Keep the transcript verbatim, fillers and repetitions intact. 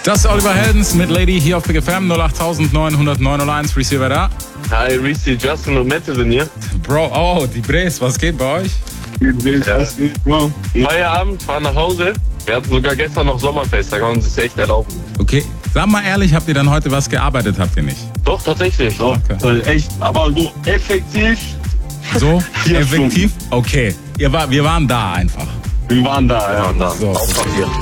Das ist Oliver Heldens mit Lady hier auf Big F M null acht neun null neun null eins. Receiver da. Hi, Reese, Justin und Mette sind hier. Bro, oh, die Bres, was geht bei euch? Ja. Bro. Feierabend, fahren nach Hause. Wir hatten sogar gestern noch Sommerfest, da kann man sich echt erlauben. Okay, sag mal ehrlich, habt ihr dann heute was gearbeitet, habt ihr nicht? Doch, tatsächlich. Doch, okay. Echt, aber so effektiv. So, Vier effektiv? Okay, ihr war, wir waren da einfach. Wir waren da, ja. Wir waren da. So. Auf Papier.